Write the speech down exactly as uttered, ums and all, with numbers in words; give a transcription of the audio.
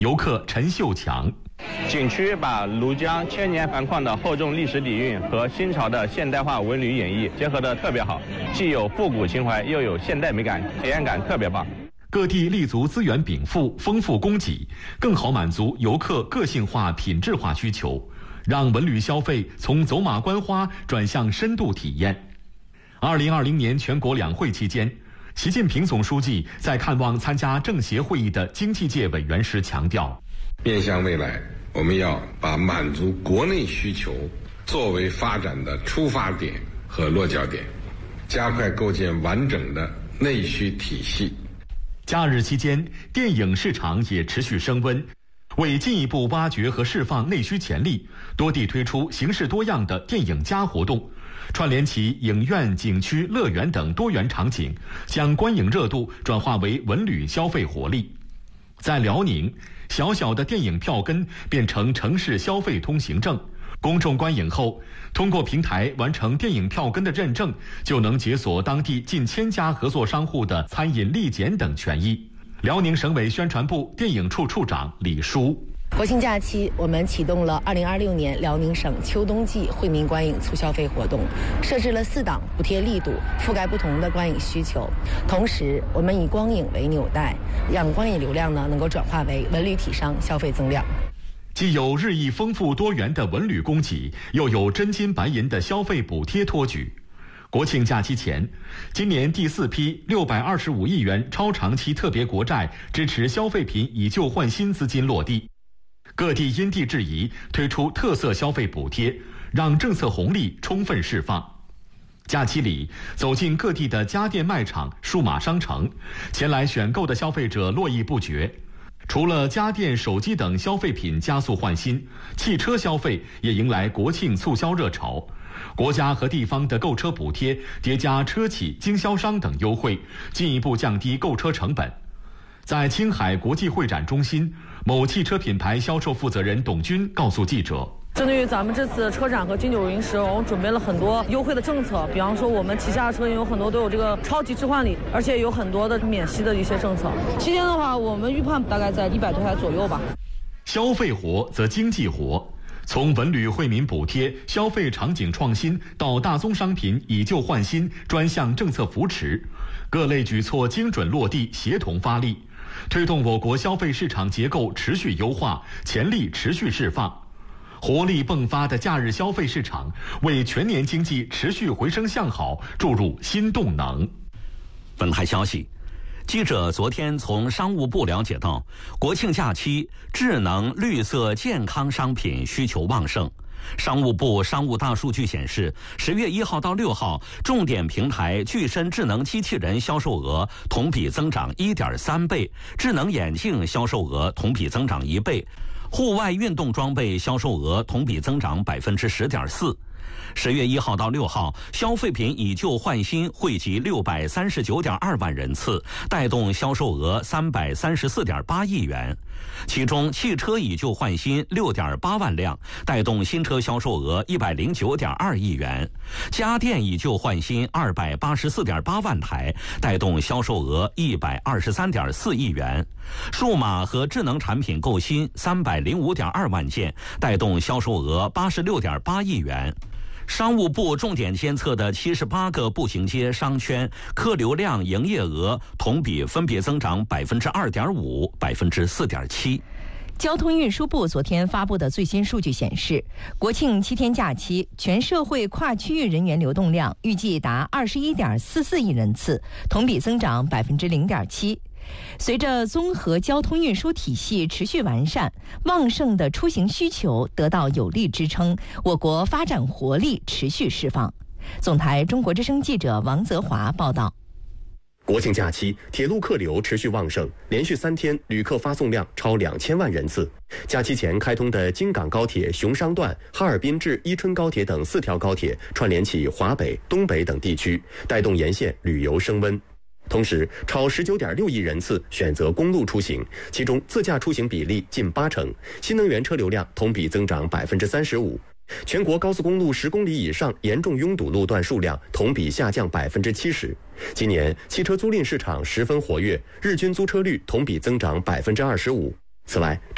游客陈秀强。 景区把庐江千年繁旷的厚重历史底蕴和新潮的现代化文旅演绎结合得特别好，既有复古情怀，又有现代美感，体验感特别棒。 各地立足资源禀赋、丰富供给，更好满足游客个性化、品质化需求，让文旅消费从走马观花转向深度体验。二零二零年全国两会期间，习近平总书记在看望参加政协会议的经济界委员时强调， 面向未来，我们要把满足国内需求作为发展的出发点和落脚点，加快构建完整的内需体系。 假日期间，电影市场也持续升温。为进一步挖掘和释放内需潜力，多地推出形式多样的电影加活动，串联起影院、景区、乐园等多元场景，将观影热度转化为文旅消费活力。在辽宁，小小的电影票根变成城市消费通行证，公众观影后，通过平台完成电影票根的认证，就能解锁当地近千家合作商户的餐饮、立检等权益。辽宁省委宣传部电影处处长李书。 国庆假期，我们启动了二零二六年辽宁省秋冬季惠民观影促消费活动，设置了四档补贴力度，覆盖不同的观影需求。同时，我们以光影为纽带，让观影流量呢能够转化为文旅体商消费增量。 既有日益丰富多元的文旅供给，又有真金白银的消费补贴托举。国庆假期前，今年第四批六百二十五亿元超长期特别国债支持消费品以旧换新资金落地。各地因地制宜推出特色消费补贴，让政策红利充分释放。假期里，走进各地的家电卖场、数码商城，前来选购的消费者络绎不绝。除了家电、手机等消费品加速换新，汽车消费也迎来国庆促销热潮。国家和地方的购车补贴叠加车企、经销商等优惠，进一步降低购车成本。在青海国际会展中心，某汽车品牌销售负责人董军告诉记者， 针对于咱们这次车展和金九银十，我们准备了很多优惠的政策，比方说我们旗下的车有很多都有这个超级置换礼，而且有很多的免息的一些政策。期间的话，我们预判大概在一百多台左右吧。 消费活则经济活，从文旅惠民补贴、消费场景创新到大宗商品以旧换新专项政策扶持，各类举措精准落地，协同发力，推动我国消费市场结构持续优化，潜力持续释放。活力迸发的假日消费市场，为全年经济持续回升向好注入新动能。 本台消息，记者昨天从商务部了解到，国庆假期智能、绿色、健康商品需求旺盛。商务部商务大数据显示，十月一号到六号，重点平台具身智能机器人销售额同比增长一点三倍，智能眼镜销售额同比增长一倍，户外运动装备销售额同比增长百分之十点四。十月一号到六号，消费品以旧换新惠及六百三十九点二万人次，带动销售额三百三十四点八亿元。其中，汽车以旧换新六点八万辆，带动新车销售额一百零九点二亿元；家电以旧换新二百八十四点八万台，带动销售额一百二十三点四亿元；数码和智能产品购新三百零五点二万件，带动销售额八十六点八亿元。商务部重点监测的七十八个步行街商圈客流量、营业额同比分别增长百分之二点五、百分之四点七。 交通运输部昨天发布的最新数据显示，国庆七天假期全社会跨区域人员流动量预计达二十一点四四亿人次，同比增长百分之零点七。随着综合交通运输体系持续完善，旺盛的出行需求得到有力支撑，我国发展活力持续释放。总台中国之声记者王泽华报道。 国庆假期，铁路客流持续旺盛，连续三天旅客发送量超两千万人次。假期前开通的京港高铁雄商段、哈尔滨至伊春高铁等四条高铁，串联起华北、东北等地区，带动沿线旅游升温。同时，超 十九点六亿人次选择公路出行，其中自驾出行比例近八成，新能源车流量同比增长百分之三十五。全国高速公路十公里以上严重拥堵路段数量同比下降百分之七十。今年汽车租赁市场十分活跃，日均租车率同比增长百分之二十五。此外，